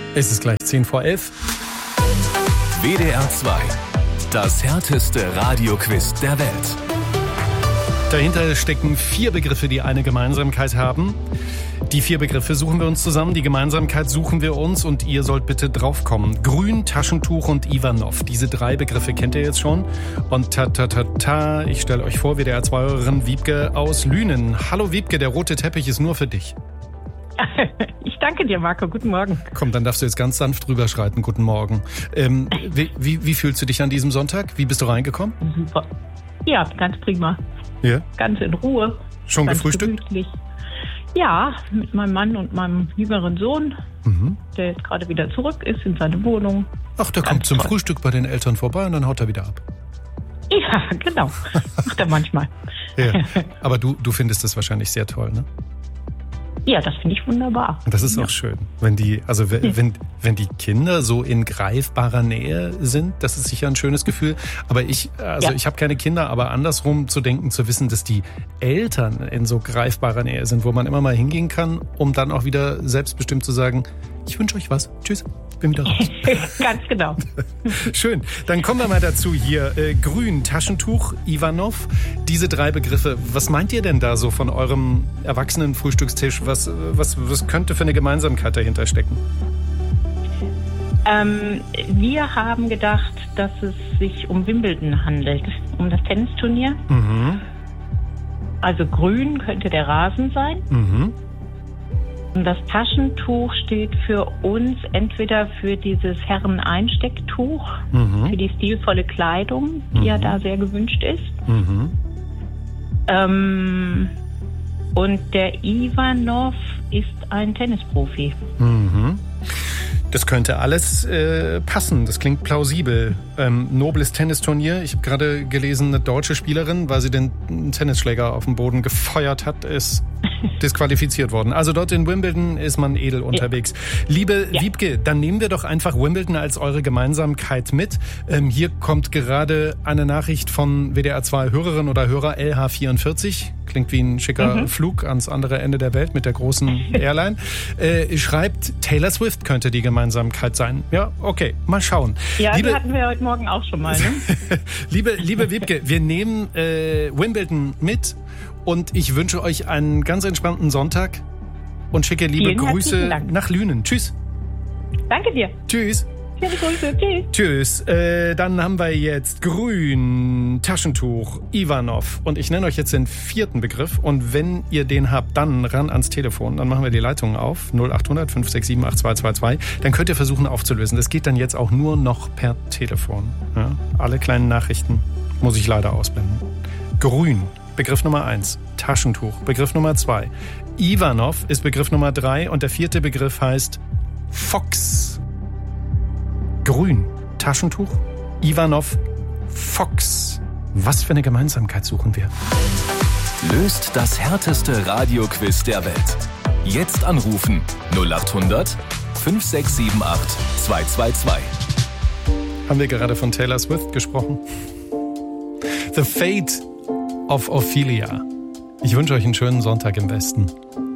Es ist gleich 10 vor 11. WDR 2. Das härteste Radioquiz der Welt. Dahinter stecken 4 Begriffe, die eine Gemeinsamkeit haben. Die 4 Begriffe suchen wir uns zusammen, die Gemeinsamkeit suchen wir uns und ihr sollt bitte draufkommen. Grün, Taschentuch und Ivanov. Diese 3 Begriffe kennt ihr jetzt schon. Und ich stelle euch vor, WDR 2-Hörerin Wiebke aus Lünen. Hallo Wiebke, der rote Teppich ist nur für dich. Ich danke dir, Marco. Guten Morgen. Komm, dann darfst du jetzt ganz sanft rüberschreiten. Guten Morgen. Wie fühlst du dich an diesem Sonntag? Wie bist du reingekommen? Super. Ja, ganz prima. Ja? Ganz in Ruhe. Schon ganz gefrühstückt? Gemütlich. Ja, mit meinem Mann und meinem jüngeren Sohn, der jetzt gerade wieder zurück ist in seine Wohnung. Ach, der kommt zum Frühstück bei den Eltern vorbei und dann haut er wieder ab. Ja, genau. Macht er manchmal. Ja. Aber du findest das wahrscheinlich sehr toll, ne? Ja, das finde ich wunderbar. Das ist auch schön, wenn die Kinder so in greifbarer Nähe sind, das ist sicher ein schönes Gefühl. Aber ich habe keine Kinder, aber andersrum zu denken, zu wissen, dass die Eltern in so greifbarer Nähe sind, wo man immer mal hingehen kann, um dann auch wieder selbstbestimmt zu sagen, ich wünsche euch was, tschüss, bin wieder raus. Ganz genau. Schön, dann kommen wir mal dazu hier. Grün, Taschentuch, Ivanov, diese 3 Begriffe. Was meint ihr denn da so von eurem erwachsenen Frühstückstisch? Was könnte für eine Gemeinsamkeit dahinter stecken? Wir haben gedacht, dass es sich um Wimbledon handelt, um das Tennisturnier. Mhm. Also grün könnte der Rasen sein. Mhm. Und das Taschentuch steht für uns entweder für dieses Herren-Einstecktuch, für die stilvolle Kleidung, die ja da sehr gewünscht ist. Mhm. Und der Ivanov ist ein Tennisprofi. Mhm. Das könnte alles passen. Das klingt plausibel. Nobles Tennisturnier. Ich habe gerade gelesen, eine deutsche Spielerin, weil sie den Tennisschläger auf den Boden gefeuert hat, ist disqualifiziert worden. Also dort in Wimbledon ist man edel unterwegs. Liebe Wiebke, dann nehmen wir doch einfach Wimbledon als eure Gemeinsamkeit mit. Hier kommt gerade eine Nachricht von WDR 2 Hörerin oder Hörer LH44. Klingt wie ein schicker Flug ans andere Ende der Welt mit der großen Airline. Schreibt, Taylor Swift könnte die Gemeinsamkeit sein. Ja, okay, mal schauen. Ja, die hatten wir heute Morgen auch schon mal. Ne? liebe Wiebke, wir nehmen Wimbledon mit und ich wünsche euch einen ganz entspannten Sonntag und schicke liebe Grüße nach Lünen. Tschüss. Danke dir. Tschüss. Schöne Grüße. Tschüss. Tschüss. Dann haben wir jetzt Grün, Taschentuch, Ivanov. Und ich nenne euch jetzt den 4. Begriff. Und wenn ihr den habt, dann ran ans Telefon. Dann machen wir die Leitungen auf. 0800 567 8222. Dann könnt ihr versuchen aufzulösen. Das geht dann jetzt auch nur noch per Telefon. Ja? Alle kleinen Nachrichten muss ich leider ausblenden. Grün, Begriff Nummer 1. Taschentuch, Begriff Nummer 2. Ivanov ist Begriff Nummer 3. Und der 4. Begriff heißt Fox. Grün, Taschentuch, Ivanov, Fox. Was für eine Gemeinsamkeit suchen wir? Löst das härteste Radioquiz der Welt. Jetzt anrufen 0800 5678 222. Haben wir gerade von Taylor Swift gesprochen? The Fate of Ophelia. Ich wünsche euch einen schönen Sonntag im Westen.